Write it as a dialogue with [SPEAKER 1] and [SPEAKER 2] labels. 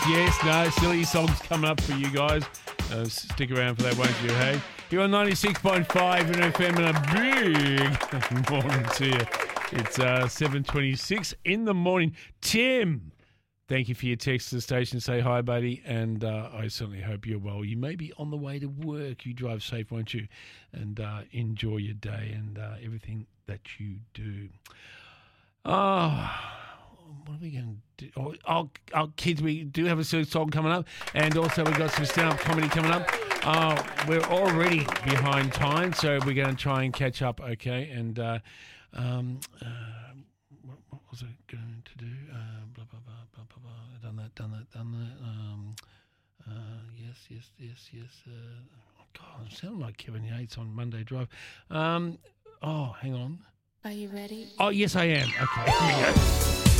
[SPEAKER 1] Yes, no, silly songs coming up for you guys. Stick around for that, won't you, hey? You're on 96.5 and FM and a big morning to you. It's 7:26 in the morning. Tim, thank you for your text to the station. Say hi, buddy, and I certainly hope you're well. You may be on the way to work. You drive safe, won't you? And enjoy your day and everything that you do. What are we going to do? Oh, kids, we do have a song coming up, and also we've got some stand-up comedy coming up. We're already behind time, so we're going to try and catch up, okay? And what was I going to do? Blah, blah, blah, blah, blah, blah. Done that. Yes. God, I'm sounding like Kevin Yates on Monday Drive. Hang on.
[SPEAKER 2] Are you ready?
[SPEAKER 1] Oh, yes, I am. Okay, here we go.